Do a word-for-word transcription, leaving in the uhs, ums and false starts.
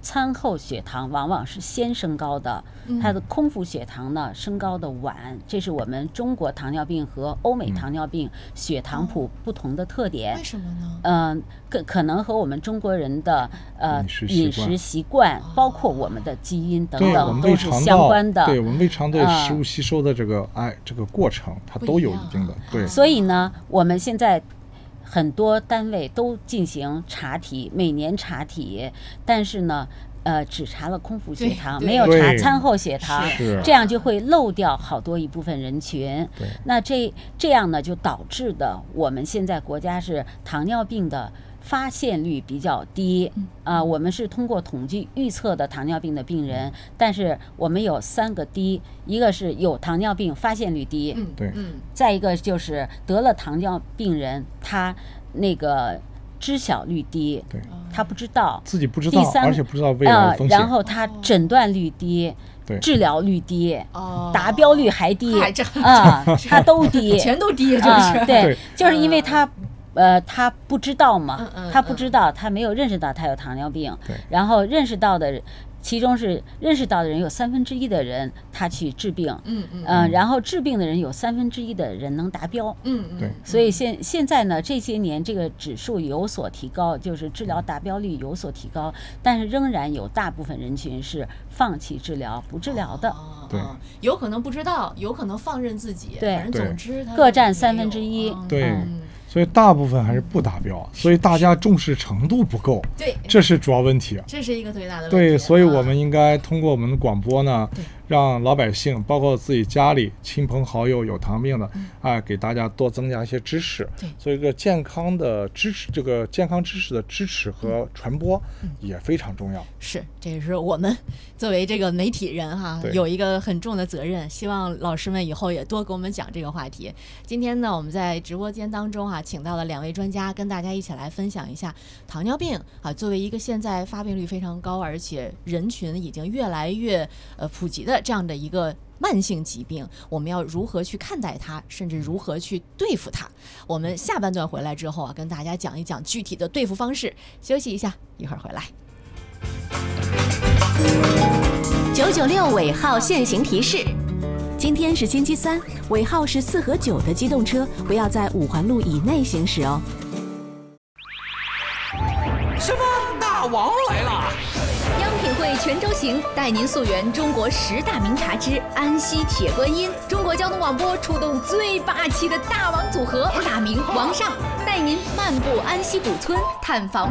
餐后血糖往往是先升高的，它的空腹血糖呢升高的晚，这是我们中国糖尿病和欧美糖尿病血糖谱不同的特点。 为什么呢？ 嗯、呃，可可能和我们中国人的呃饮食饮食习惯，包括我们的基因等等都是相关的。 对，我们胃肠对食物吸收的这个哎、呃、这个过程，它都有一定的对。 所以呢，我们现在很多单位都进行查体，每年查体，但是呢。呃，只查了空腹血糖，没有查餐后血糖，这样就会漏掉好多一部分人群。那这这样呢，就导致的我们现在国家是糖尿病的发现率比较低啊、呃。我们是通过统计预测的糖尿病的病人，但是我们有三个低，一个是有糖尿病发现率低， 嗯， 对， 嗯， 再一个就是得了糖尿病人他那个知晓率低， 对， 他不知道自己不知道，而且不知道未来的风险、 呃、然后他诊断率低， 对， 治疗率低， 哦， 达标率还低啊、 呃，他都低， 全都低，就是、 呃、对，就是因为他。呃，他不知道嘛， 嗯嗯、 他不知道，他没有认识到他有糖尿病，然后认识到的，其中是认识到的人有三分之一的人他去治病， 嗯嗯， 呃，然后治病的人有三分之一的人能达标， 嗯嗯， 对， 所以现现在呢，这些年这个指数有所提高，就是治疗达标率有所提高，但是仍然有大部分人群是放弃治疗不治疗的， 哦、 对， 有可能不知道，有可能放任自己， 对， 反正总之他各占三分之一， 对。 嗯， 所以大部分还是不达标，所以大家重视程度不够， 对， 这是主要问题。 这是一个最大的问题。 对，所以我们应该通过我们的广播呢， 对， 让老百姓，包括自己家里亲朋好友有糖病的，嗯、啊，给大家多增加一些知识。 对， 所以这个健康的知识，这个健康知识的支持和传播也非常重要。嗯、 是，这也是我们作为这个媒体人哈，有一个很重的责任。希望老师们以后也多给我们讲这个话题。今天呢，我们在直播间当中啊，请到了两位专家，跟大家一起来分享一下糖尿病啊，作为一个现在发病率非常高，而且人群已经越来越呃普及的这样的一个慢性疾病，我们要如何去看待它，甚至如何去对付它。我们下半段回来之后啊，跟大家讲一讲具体的对付方式。休息一下，一会儿回来。 九九六尾号限行提示：今天是星期三，尾号是四和九的机动车不要在五环路以内行驶哦。 什么？大王来了！ 央品汇全州行带您溯源中国十大名茶之安溪铁观音。中国交通广播出动最霸气的大王组合，大明王上带您漫步安溪古村，探访